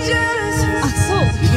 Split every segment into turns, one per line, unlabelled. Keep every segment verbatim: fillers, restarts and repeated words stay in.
Ach so,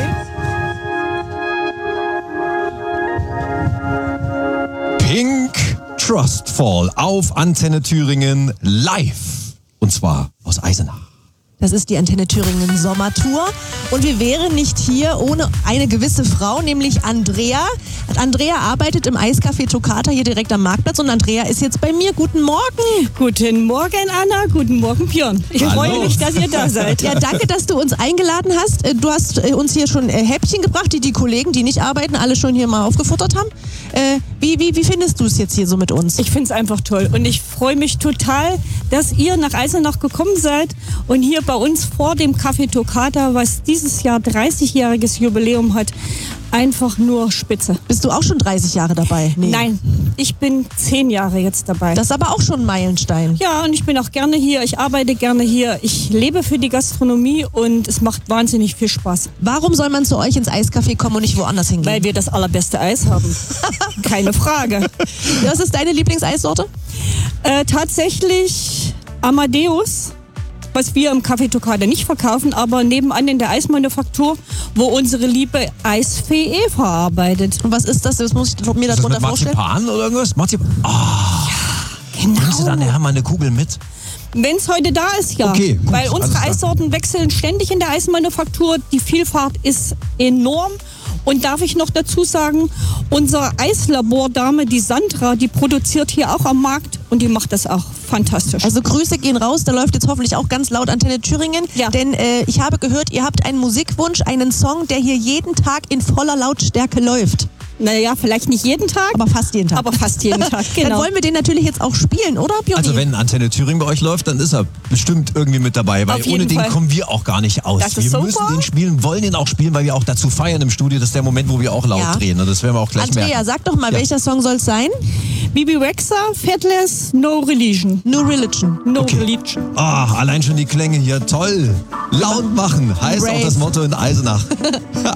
okay.
Pink Trustfall auf Antenne Thüringen live. Und zwar aus Eisenach.
Das ist die Antenne Thüringen Sommertour. Und wir wären nicht hier ohne eine gewisse Frau, nämlich Andrea. Andrea arbeitet im Eiscafé Toccata hier direkt am Marktplatz. Und Andrea ist jetzt bei mir. Guten Morgen.
Guten Morgen, Anna. Guten Morgen, Björn. Ich
Hallo.
freue mich, dass ihr da seid.
Ja, danke, dass du uns eingeladen hast. Du hast uns hier schon Häppchen gebracht, die die Kollegen, die nicht arbeiten, alle schon hier mal aufgefuttert haben. Äh, wie, wie, wie findest du es jetzt hier so mit uns?
Ich finde es einfach toll. Und ich freue mich total, dass ihr nach Eisenach gekommen seid und hier bei uns vor dem Café Toccata, was dieses Jahr dreißigjähriges Jubiläum hat, einfach nur spitze.
Bist du auch schon dreißig Jahre dabei? Nee.
Nein, ich bin zehn Jahre jetzt dabei.
Das ist aber auch schon ein Meilenstein.
Ja, und ich bin auch gerne hier, ich arbeite gerne hier, ich lebe für die Gastronomie und es macht wahnsinnig viel Spaß.
Warum soll man zu euch ins Eiscafé kommen und nicht woanders hingehen?
Weil wir das allerbeste Eis haben. Keine Frage.
Was ist deine Lieblingseissorte?
Äh, tatsächlich Amadeus, was wir im Café Toccata nicht verkaufen, aber nebenan in der Eismanufaktur, wo unsere liebe Eisfee Eva arbeitet.
Und was ist das? Das muss ich mir
Ist das
darunter
mit
vorstellen.
Marzipan oder irgendwas? Marzipan? Ah,
Genau.
bringst du dann nachher mal eine Kugel mit?
Wenn es heute da ist, ja.
Okay, gut,
Weil unsere
alles klar.
Eissorten wechseln ständig in der Eismanufaktur. Die Vielfalt ist enorm. Und darf ich noch dazu sagen, unsere Eislabordame, die Sandra, die produziert hier auch am Markt und die macht das auch fantastisch.
Also Grüße gehen raus, da läuft jetzt hoffentlich auch ganz laut Antenne Thüringen.
Ja.
Denn äh, ich habe gehört, ihr habt einen Musikwunsch, einen Song, der hier jeden Tag in voller Lautstärke läuft.
Naja, vielleicht nicht jeden Tag,
Aber fast jeden Tag.
aber fast jeden Tag,
Dann
genau.
wollen wir den natürlich jetzt auch spielen, oder Björn?
Also wenn Antenne Thüringen bei euch läuft, dann ist er bestimmt irgendwie mit dabei, weil
Auf jeden
ohne den
Fall.
kommen wir auch gar nicht aus.
Das ist
wir
super.
müssen den spielen, wollen den auch spielen, weil wir auch dazu feiern im Studio. Das ist der Moment, wo wir auch laut
Ja.
drehen. Und das werden wir auch gleich
Andrea,
merken.
sag doch mal,
Ja.
welcher Song soll es sein?
Bibi Rexha, Fatless, No Religion.
No Religion.
No
Okay.
Religion.
Ah, allein schon die Klänge hier, toll. Laut machen heißt auch
Brave.
das Motto in Eisenach.